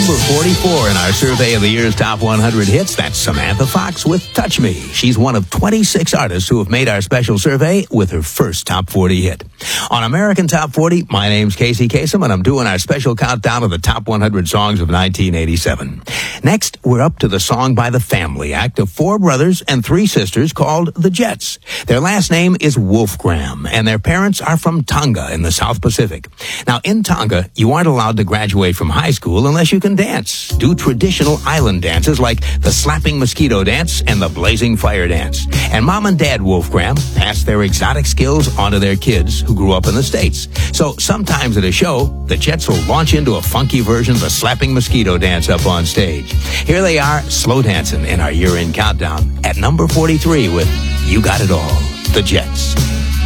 number 44 in our survey of the year's top 100 hits. That's Samantha Fox with Touch Me. She's one of 26 artists who have made our special survey with her first top 40 hit. On American Top 40, my name's Casey Kasem, and I'm doing our special countdown of the top 100 songs of 1987. Next, we're up to the song by the Family Act of 4 brothers and 3 sisters called the Jets. Their last name is Wolfgram, and their parents are from Tonga in the South Pacific. Now, in Tonga, you aren't allowed to graduate from high school unless you can dance. Do traditional island dances like the slapping mosquito dance and the blazing fire dance. And Mom and Dad Wolfgram passed their exotic skills onto their kids who grew up in the States. So sometimes at a show, the Jets will launch into a funky version of the slapping mosquito dance up on stage. Here they are, slow dancing in our year-end countdown at number 43 with You Got It All, the Jets.